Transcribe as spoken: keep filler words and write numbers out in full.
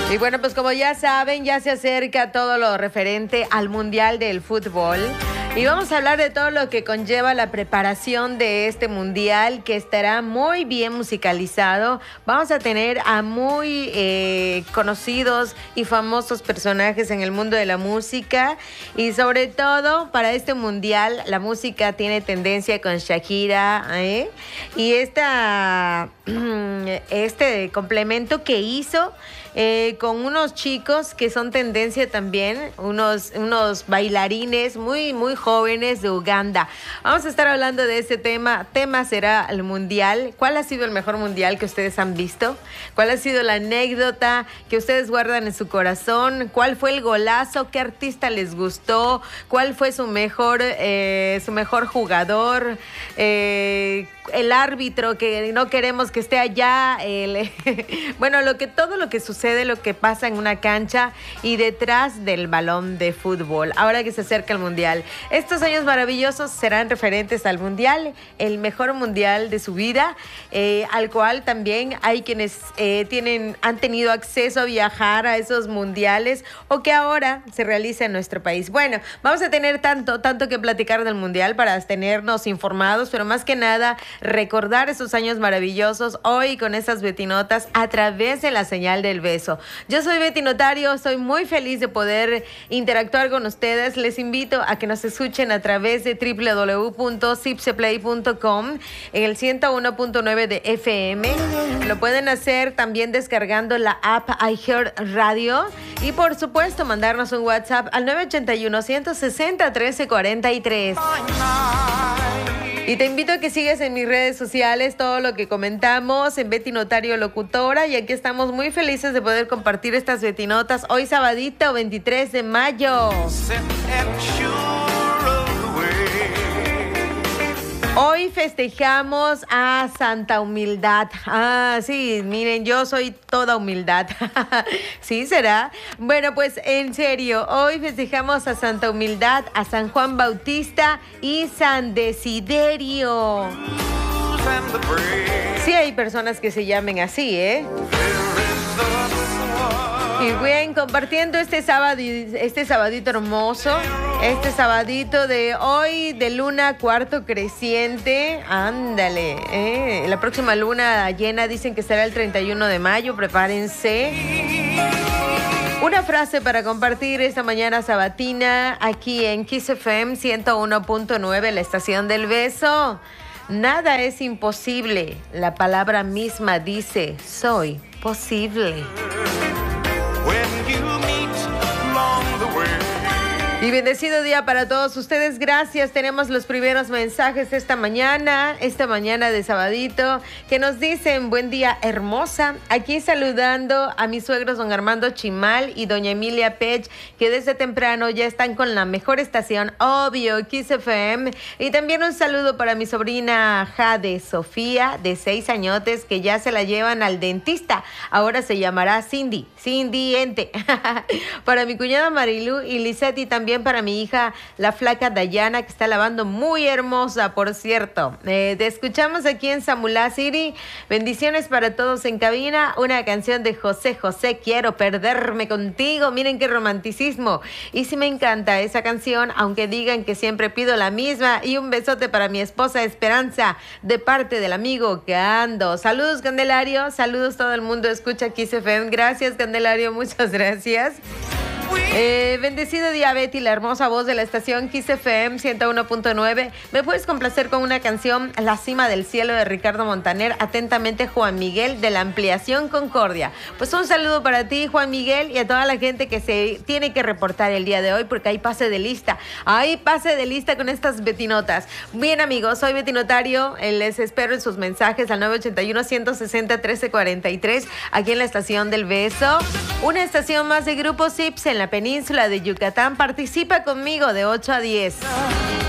Y bueno, pues como ya saben, ya se acerca todo lo referente al Mundial del Fútbol. Y vamos a hablar de todo lo que conlleva la preparación de este mundial, que estará muy bien musicalizado. Vamos a tener a muy eh, conocidos y famosos personajes en el mundo de la música. Y sobre todo, para este mundial, la música tiene tendencia con Shakira, ¿eh? Y esta, este complemento que hizo eh, con unos chicos que son tendencia también, unos, unos bailarines muy, muy jóvenes de Uganda. Vamos a estar hablando de este tema. Tema será el mundial. ¿Cuál ha sido el mejor mundial que ustedes han visto? ¿Cuál ha sido la anécdota que ustedes guardan en su corazón? ¿Cuál fue el golazo? ¿Qué artista les gustó? ¿Cuál fue su mejor, eh, su mejor jugador? Eh, el árbitro que no queremos que esté allá. El, bueno, lo que todo lo que sucede, lo que pasa en una cancha y detrás del balón de fútbol. Ahora que se acerca el mundial. Estos años maravillosos serán referentes al mundial, el mejor mundial de su vida, eh, al cual también hay quienes eh, tienen, han tenido acceso a viajar a esos mundiales o que ahora se realiza en nuestro país. Bueno, vamos a tener tanto, tanto que platicar del mundial para tenernos informados, pero más que nada recordar esos años maravillosos hoy con esas betinotas a través de la señal del beso. Yo soy Betty Notario, estoy muy feliz de poder interactuar con ustedes. Les invito a que nos escuchen a través de doble u doble u doble u punto zipseplay punto com en el ciento uno punto nueve de F M. Lo pueden hacer también descargando la app iHeartRadio y por supuesto mandarnos un WhatsApp al nueve ocho uno, uno seis cero, uno tres cuatro tres. Y te invito a que sigas en mis redes sociales todo lo que comentamos en Betty Notario Locutora. Y aquí estamos muy felices de poder compartir estas betinotas hoy sabadito veintitrés de mayo. Hoy festejamos a Santa Humildad. Ah, sí, miren, yo soy toda humildad. ¿Sí será? Bueno, pues en serio, hoy festejamos a Santa Humildad, a San Juan Bautista y San Desiderio. Sí hay personas que se llamen así, ¿eh? Y bien, compartiendo este sábado, este sabadito hermoso, este sabadito de hoy de luna cuarto creciente, ándale, eh, la próxima luna llena dicen que será el treinta y uno de mayo, prepárense. Una frase para compartir esta mañana sabatina aquí en Kiss F M ciento uno punto nueve, la estación del beso. Nada es imposible, la palabra misma dice, soy posible. Y bendecido día para todos ustedes. Gracias. Tenemos los primeros mensajes esta mañana, esta mañana de sabadito, que nos dicen: buen día, hermosa. Aquí saludando a mis suegros don Armando Chimal y doña Emilia Pech, que desde temprano ya están con la mejor estación, obvio, Kiss F M. Y también un saludo para mi sobrina Jade Sofía, de seis añotes, que ya se la llevan al dentista. Ahora se llamará Cindy, Cindy Ente. Para mi cuñada Marilu y Lisette, y también para mi hija, la flaca Dayana, que está lavando muy hermosa, por cierto. Eh, te escuchamos aquí en Samulá City. Bendiciones para todos en cabina. Una canción de José José, Quiero Perderme Contigo. Miren qué romanticismo. Y sí me encanta esa canción, aunque digan que siempre pido la misma. Y un besote para mi esposa Esperanza, de parte del amigo Cando. Saludos, Candelario. Saludos todo el mundo. Escucha Kiss F M. Gracias, Candelario. Muchas gracias. Eh, bendecido día, Betty, la hermosa voz de la estación Kiss F M ciento uno punto nueve. ¿Me puedes complacer con una canción, La Cima del Cielo, de Ricardo Montaner? Atentamente, Juan Miguel, de la Ampliación Concordia. Pues un saludo para ti, Juan Miguel, y a toda la gente que se tiene que reportar el día de hoy, porque hay pase de lista. Hay pase de lista con estas betinotas. Bien, amigos, soy Betty Notario. Les espero en sus mensajes al nueve ocho uno, uno seis cero, uno tres cuatro tres, aquí en la estación del beso. Una estación más de Grupo Zips en la península de Yucatán. Participa conmigo de ocho a diez.